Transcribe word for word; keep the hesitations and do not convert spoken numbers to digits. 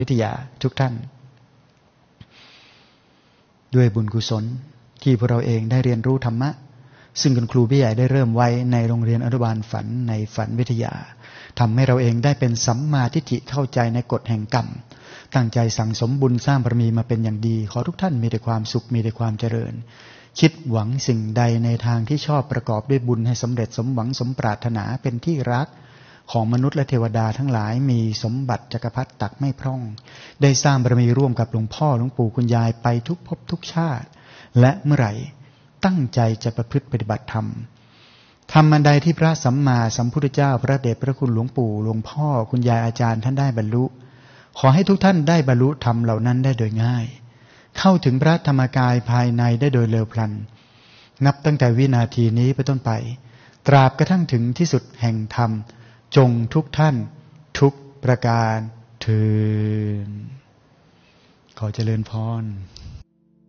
วิทยาทุกท่านด้วยบุญกุศลที่พวกเราเองได้เรียนรู้ธรรมะซึ่งคุณครูพี่ใหญ่ได้เริ่มไว้ในโรงเรียนอนุบาลฝันในฝันวิทยาทำให้เราเองได้เป็นสัมมาทิฏฐิเข้าใจในกฎแห่งกรรมตั้งใจสั่งสมบุญสร้างบารมีมาเป็นอย่างดีขอทุกท่านมีแต่ความสุขมีแต่ความเจริญคิดหวังสิ่งใดในทางที่ชอบประกอบด้วยบุญให้สำเร็จสมหวังสมปรารถนาเป็นที่รักของมนุษย์และเทวดาทั้งหลายมีสมบัติจักรพรรดิตักไม่พร่องได้สร้างบารมีร่วมกับหลวงพ่อหลวงปู่คุณยายไปทุกภพทุกชาติและเมื่อไหร่ตั้งใจจะประพฤติปฏิบัติธรรมธรรมอันใดที่พระสัมมาสัมพุทธเจ้าพระเดชพระคุณหลวงปู่หลวงพ่อคุณยายอาจารย์ท่านได้บรรลุขอให้ทุกท่านได้บรรลุธรรมเหล่านั้นได้โดยง่ายเข้าถึงพระธรรมกายภายในได้โดยเร็วพลันนับตั้งแต่วินาทีนี้ไปต้นไปตราบกระทั่งถึงที่สุดแห่งธรรมจงทุกท่านทุกประการเทอญขอเจริญพร